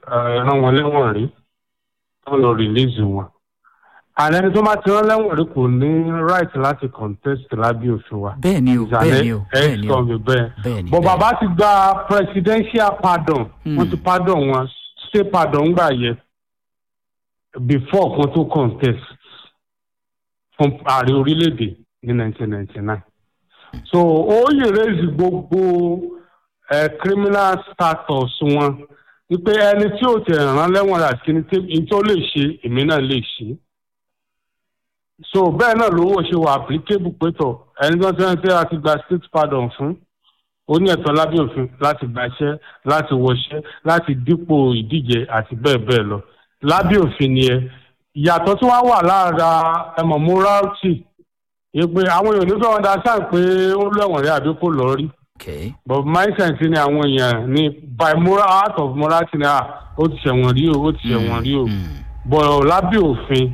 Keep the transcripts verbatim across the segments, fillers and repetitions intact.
rán wọn lẹ́wọ̀n rí wọ́n lọ release wọn. àná ẹni tó máa ti rán lẹ́wọ̀n rí kò ní right láti contest lábẹ́ òfin wa. bẹ́ẹ̀ ni o bẹ́ẹ̀ ni o bẹ́ẹ̀ ni o bẹ́ẹ̀ ni. bọ̀ bàbá ti gba presidential pardon wọ́n ti pardon wọn state pardon gbà yẹ before kan tó contest fún ààrẹ orílẹ̀-èdè ní nineteen ninety-nine. so ó yẹ raise gbogbo criminal status wọn wípé ẹni tí ó tẹ̀ rán lẹ́wọ̀n rà kí ni tí ó lè ṣe èmi náà lè ṣe. so bẹ́ẹ̀ náà lówó ṣe wà applicable pétọ̀ ẹni tó ń tẹ́ tẹ́ àti gba state pardon fún ó ní ẹ̀tọ́ lábẹ́ òfin láti gbaṣẹ́ láti wọṣẹ́ láti dípò ìdíje àti bẹ́ẹ̀ bẹ́ẹ̀ lọ lábẹ́ òfin ni ẹ. ìyàtọ̀ tí wọ́n wà lára ẹmọ̀ morality yẹ pé àwọn èèyàn nífẹ̀ẹ́ wọn dáṣà pé ó lẹ́wọ̀n rí àbí kò lọ rí. but mindset ni àwọn èèyàn ní by moral out of morality ni ó ti ṣẹ̀wọ̀n rí o ó ti ṣẹ̀wọ̀n rí o but lábẹ́ òfin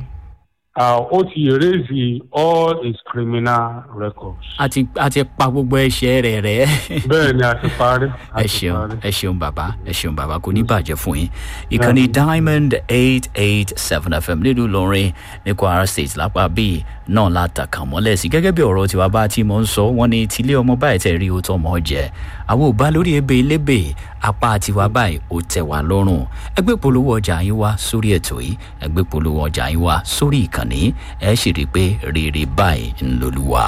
ó ti erase all his criminal records. àti àti pa gbogbo ẹ̀ṣẹ̀ rẹ̀ rẹ́. bẹ́ẹ̀ ni a ti parí. ẹ ṣeun ẹ ṣeun bàbá ẹ ṣeun bàbá kò ní bàjẹ́ fún yín. ìkànnì diamond eight eight seven fm nílùú Ìlọrin ní Kwara state lápá bíi náà látàkàn mọ́lẹ̀ sí gẹ́gẹ́ bí ọ̀rọ̀ tiwa bá ti mọ̀ ń sọ wọ́n ní tílé ọmọ báyìí tẹ̀ rí òótọ́ ọmọ jẹ àwọn ò bá lórí ebe ilébè apá tiwa báyìí ò tẹ̀ wá lọ́rùn. ẹgbẹ́ polówó ọjà yín wá sórí ètò yìí ẹgbẹ́ polówó ọjà yín wá sórí ìkànnì ẹ sì rí i pé rere báyìí ń lòlúwa.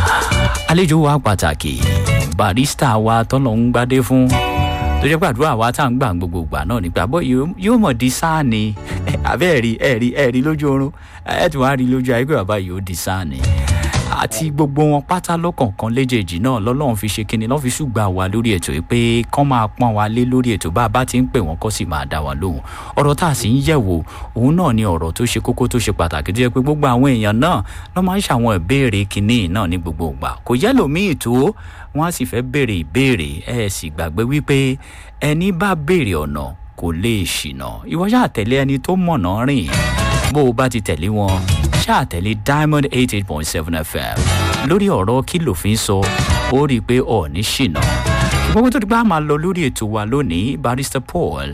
àlejò wa pàtàkì barista wa tọ́lọ̀ ń gbádé fún tó jẹ́ gbàdúrà wa tá à ń gbà gbogbo ìgbà náà nígbà bọ́ yóò mọ̀ di sáà ni àbẹ́ ẹ̀rí ẹ̀rí ẹ̀rí lójú oorun ẹ̀ tí wàá rí lójú ayé pé bàbá yìí ó di sáà ni àti gbogbo wọn pátá lọ́kọ̀ọ̀kan léjèèjì náà lọ́lọ́run fi ṣe kínní lọ́n fi ṣùgbà wá lórí ètò yìí pé kán máa pọ́n wa lé lórí ètò bá a bá ti ń pè wọ́n kọ́ sì máa dá wa lóhùn. ọ̀rọ̀ tá a sì ń yẹ̀wò òun náà ni ọ̀rọ̀ tó ṣe kókó tó ṣe pàtàkì tó yẹ pé gbogbo àwọn èèyàn náà lọ́ máa ń ṣàwọn ìbéèrè kínní náà ní gbogbo ìgbà kò yẹ lòmíì tó wọ́n á sì fẹ́ béèrè ìbéèrè ẹ̀ sì gbàgbé wípé ẹni bá béèrè ọ̀nà kò lè ṣìnà ìwọ ṣáà tẹ̀lé ẹni tó mọ̀nà rìn bó o bá ti tẹ̀lé wọn ṣáà tẹ̀lé diamond eight eight point seven fm lórí ọ̀rọ̀ kí lòfin sọ ó rí i pé ọ̀ ní ṣìnà. gbogbo tó ti gbá máa lọ lórí ètò wa lónìí barrister Paul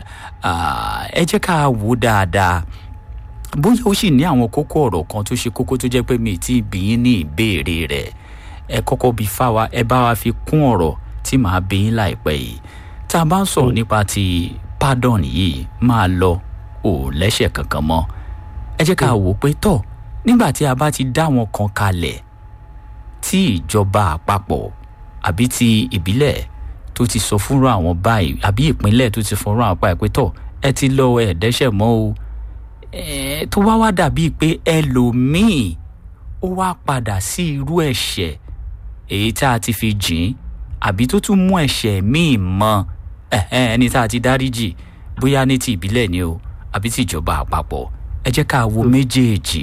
ẹ jẹ́ ká wò dáadáa bóyá ó sì ní àwọn kókó ọ̀rọ̀ kan tó ṣe kókó tó jẹ́ pé mi ti bí yín ní ìbéèrè rẹ̀ ẹ kọ́kọ́ bí fáwa ẹ bá wa fi kún ọ̀rọ̀ tí màá bí yín láìpẹ́ yìí tá a bá ń sọ̀rọ̀ nípa ti pardon yìí máa lọ ò lẹ́sẹ̀ kankan mọ́ ẹ jẹ́ ká wò pé tọ̀ nígbà tí a bá ti dá wọn kan kalẹ̀ tí ìjọba àpapọ̀ àbí ti ìbílẹ̀ tó ti sọ fúnra àwọn báyìí àbí ìpínlẹ̀ tó ti fúnra àwọn báyìí pé tọ̀ ẹ ti lọ ẹ̀ dẹ́ṣẹ̀ mọ́ o tó wá wá dàbíi pé ẹlòmíì ó wá padà sí irú ẹ̀ṣẹ̀ èyí tá a ti fi jìn àbí tó tún mú ẹ̀ṣẹ̀ míì mọ́ ẹni tá a ti dáríjì bóyá ní ti ìbílẹ̀ ni o àbí ti ìjọba àpapọ̀ ẹ jẹ́ ká wo méjèèjì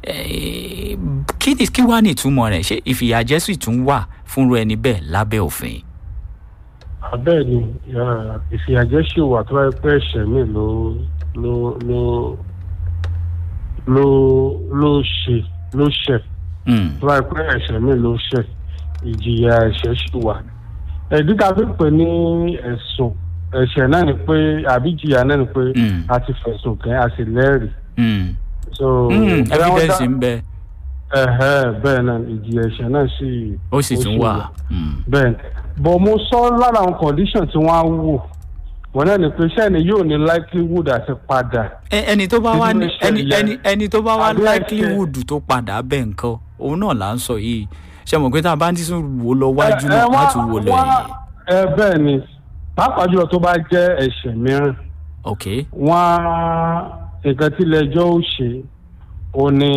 kí ni kí wàá ní ìtumọ̀ rẹ̀ ṣé ìfìyàjẹ́sì tún wà fúnru ẹni bẹ́ẹ̀ lábẹ́ òfin. abẹ́ẹ̀ ni ìfìyàjẹ́sì wà tó bá yẹ pé ẹ̀ṣẹ̀ mi ló ló ló ló ló ṣe ló ṣẹ̀ tó bá yẹ pé ẹ̀ṣẹ̀ mi ló ṣẹ̀ ìjìyà ẹ̀ṣẹ̀ sì wà. ẹ̀dí tàbí pé ní ẹ̀sùn ẹ̀ṣẹ̀ náà ni pé àbí ìjìyà náà ni pé a ti fẹ̀sùn kàn a sì lẹ́rìí. so evidence ń bẹ. bẹ́ẹ̀ náà ìjìyà ẹ̀ṣẹ̀ náà sì ó sì tún wà. bẹ́ẹ̀ bọ̀ mo sọ lára àwọn condition tí wọ́n á wò wọ́n náà ní pé sẹ́ni yóò ní likelihood àti padà. ẹni tó bá wá ẹni ẹni ẹni tó bá wá likelihood tó padà bẹ́ẹ̀ nǹkan òun náà là ń sọ yìí ṣe mọ̀ pé tá a bá ń tí sùn wò lọ wájú náà wá tún wò lọ yìí. ẹ bẹ́ẹ̀ ni pàápàá jùlọ tó bá jẹ́ ẹ̀ṣẹ̀ mìíràn. ok. wọ́n nǹkan tí ilé-ẹjọ́ ó ṣe ó ní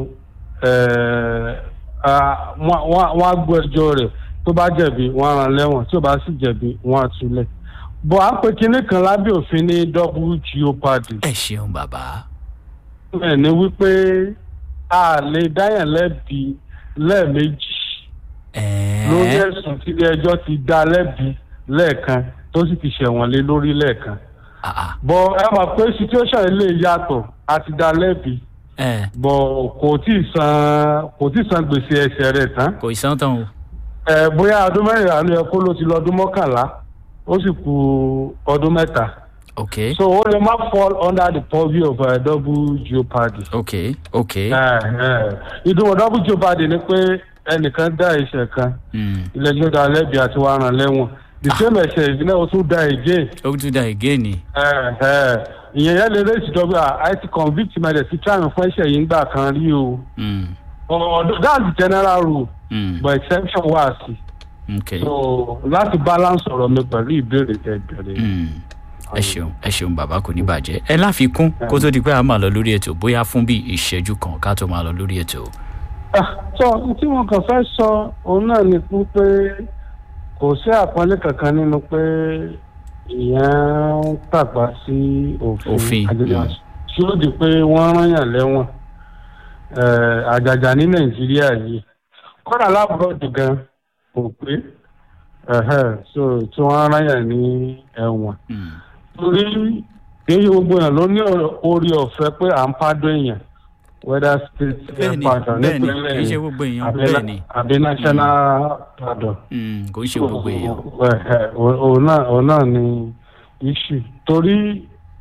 wọ́n á gbọ́ ẹjọ́ rẹ̀ tó bá jẹ̀bi wọ́n á rán lẹ́wọ̀n tí ó bá sì jẹ̀bi wọ́n á túlẹ̀. bọ̀ á pè kinní kan lábẹ́ òfin ní double jeopardy. ẹ ṣeun bàbá. ẹ ní wípé a lè dáyàn lẹ́bi lẹ́ẹ̀mejì lórí ẹ̀sùn tí ilé-ẹjọ́ ti dá lẹ́bi lẹ́ẹ̀kan tó sì ti ṣẹ̀wọ̀n lé lórí lẹ́ẹ̀kan. bọ̀ ẹ mọ̀ pé situation ilé yàtọ̀ àti dá lẹ́bi bọ̀ kò tí ì san kò tí ì san gbèsè ẹ̀ṣẹ̀ rẹ̀ tán. kò ì san tán o. ẹ bóyá ọdún mẹ́rìnlá ló yẹ kó ló ti lọ ọdún mọ́kànlá ó sì kù ọdún mẹ́ta. Okay. So ó lè má fall under the purview of uh, double jeopardy. Okay. Okay. Ìdúró double jeopardy ni pé ẹnìkan dá ẹ̀ṣẹ̀ kan. Ilé-ẹjọ́ dá lẹ́bi àti wàá rán lẹ́wọ̀n. The same ẹ̀ṣẹ̀ ìdílé o tún dá again. O tún dá again ni. Ìyẹn yẹn lè raise double I ti convict my dẹ̀ sí trial fún ẹ̀ṣẹ̀ yìí ńgbà kan rí o. That's the general rule. Mm. But exception wà sí. Okay. So láti balance ọ̀rọ̀ mi pẹ̀lú ìbéèrè tẹ̀ bẹ̀rẹ̀. Ẹ ṣeun ẹ ṣeun bàbá kò ní bàjẹ́. Ẹ láfikún kó tó di pé a máa lọ lórí ètò bóyá fún bí ìṣẹ́jú kan ká tó máa lọ lórí ètò. So tí wọn kàn fẹ́ sọ òun náà ni pé kò sí àpọ́nlé kankan nínú pé ìyẹn ń tàgbà sí òfin àdéhùn tí ó di pé wọ́n rán yàn lẹ́wọ̀n àjàjà ní Nàìjíríà yìí kọ́dà lábúròdì gan kò pé so tí wọ́n rán yàn ní ẹ̀wọ̀n torí èyí gbogbo yàn ló ní orí ọ̀fẹ́ pé à ń pàdé èèyàn whether state pardon nípínlẹ̀ àbí national pardon. kò ń ṣe gbogbo èèyàn. òun náà ni issue torí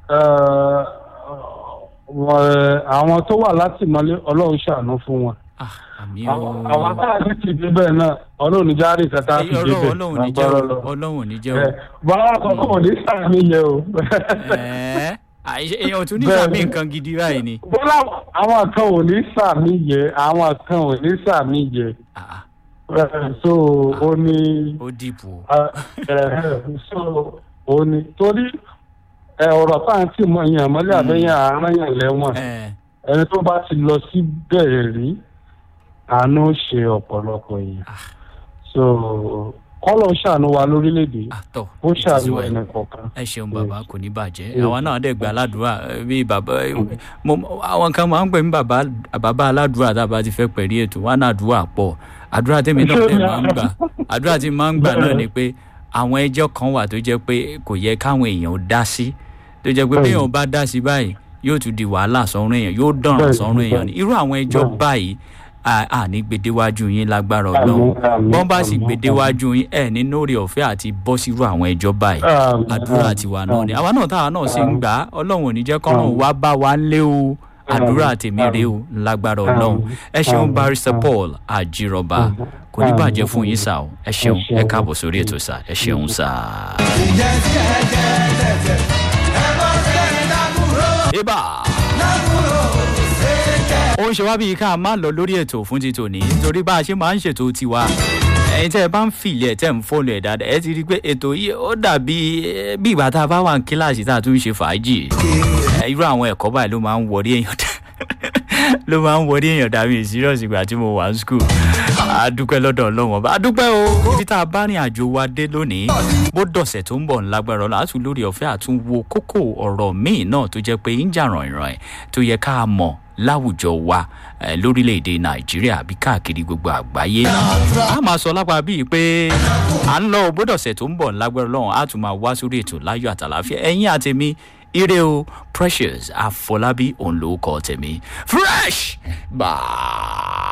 àwọn tó wà látìmọ́lé Ọlọ́run ṣàánú fún wọn. àwọn akáàdé ti débẹ̀ náà Ọlọ́run ní járe kẹta ti débẹ̀ Ọlọ́run ní jẹ́ o. báwa kọ́kọ́ ò ní sàmì yẹ o. èèyàn tún ní sàmì nǹkan gidi báyìí ni. bọ́lá àwọn kan ò ní sàmì yẹ àwọn kan ò ní sàmì yẹ. so ó ní. ó dìbò. so ó ní torí ọ̀rọ̀ tá à ń tì mọ́ èèyàn mọ́lẹ́ àbẹ́yẹn àárín yàn lẹ́wọ̀n ẹni tó bá ti lọ sí bẹ̀rẹ̀ rí àánú ṣe ọ̀pọ̀lọpọ̀ èèyàn. so kọ́lọ̀ ṣàánú wa lórílẹ̀‐èdè ó ṣàánú ẹnì kọ̀ọ̀kan. ẹ ṣeun bàbá kò ní bàjẹ́ àwa náà dẹ̀ gba aládùúrà bíi bàbá àwọn kan máa ń pè ní bàbá bàbá aládùúrà tá a bá ti fẹ́ pẹ̀lú ètò wa náà àdúrà pọ̀ àdúrà tèmi náà dẹ̀ máa ń gbà àdúrà tí máa ń gbà náà ni pé àwọn ẹjọ́ kan wà tó jẹ́ pé kò yẹ káwọn èèyàn dá sí tó jẹ́ pé béèyàn bá dá sí báyìí yóò tún di wàhálà sọ́run èèyàn yóò dọ̀ràn sọ́run èèyàn irú àwọn ẹjọ́ báyìí a ní gbèdéwájú yín lágbára Ọlọ́run bọ́n bá sì gbèdéwájú yín ẹ̀ ní lórí ọ̀fẹ́ àti bọ́ sírú àwọn ẹjọ́ báyìí àdúrà tiwa náà ni àwa náà táwa náà sì ń gbà á Ọlọ́run ò ní jẹ́ kọ́nà wá bá wa lé o àdúrà tèmi rè o lágbára Ọlọ́run ẹ ṣeun Barrister Paul Ajírọ̀bà kò ní bàjẹ́ fún yín sá o ẹ ṣeun ẹ káàbọ̀ sórí ètò sá ẹ ṣeun sá. ibà ó ń ṣe wá bíi ká máa lọ lórí ètò fún ti tòní nítorí bá a ṣe máa ń ṣètò tiwa ẹ̀yin tẹ́ ẹ bá ń fìlẹ̀ tẹ́ ń fọ́ọ̀lù ẹ̀ dáadáa ẹ ti rí i pé ètò yìí ó dàbí bí ìgbà tá a bá wà ní kíláàsì tá a tún ń ṣe fàájì irú àwọn ẹ̀kọ́ báyìí ló máa ń wọrí èèyàn ló máa ń wọrí èèyàn dàbí serious ìgbà tí mo wà ní school adúpẹ́ lọ́dọ̀ Ọlọ́run ọba adúpẹ́ o ibi tá a bá rìn àjò wa dé lónìí bó dọ̀sẹ̀ tó ń bọ̀ ńlágbára ọ̀la àtún lórí ọ̀fẹ́ àtúnwò kókó ọ̀rọ̀ míì náà tó jẹ́ pé ń jà ràn-ìràn ẹ̀ tó yẹ ká mọ̀ láwùjọ wa lórílẹ̀‐èdè Nàìjíríà àbí káàkiri gbogbo àgbáyé a máa sọ lápá bíi pé à ń lọ bódọ̀sẹ̀ tó ń bọ̀ lágbára Ọlọ́run á tún máa wá sórí ètò láyọ̀ àtàlàáfíà ẹ̀yin àtẹ̀mí ire o Precious Àfọlábí òun ló kọ tẹ̀mí fresh bye.